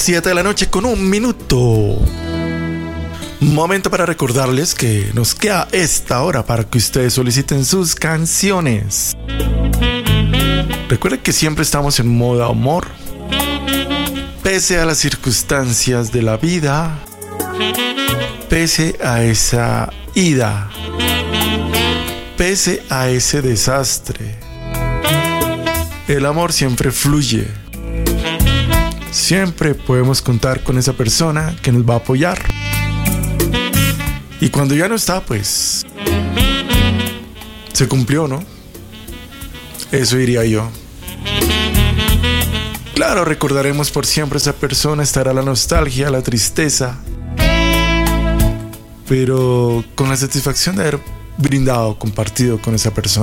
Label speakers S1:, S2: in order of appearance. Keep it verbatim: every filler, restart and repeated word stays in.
S1: siete de la noche con un minuto. Momento para recordarles que nos queda esta hora para que ustedes soliciten sus canciones. Recuerden que siempre estamos en modo amor, pese a las circunstancias de la vida, pese a esa ida, pese a ese desastre. El amor siempre fluye. Siempre podemos contar con esa persona que nos va a apoyar. Y cuando ya no está, pues se cumplió, ¿no? Eso diría yo. Claro, recordaremos por siempre a esa persona, estará la nostalgia, la tristeza, pero con la satisfacción de haber brindado, compartido con esa persona.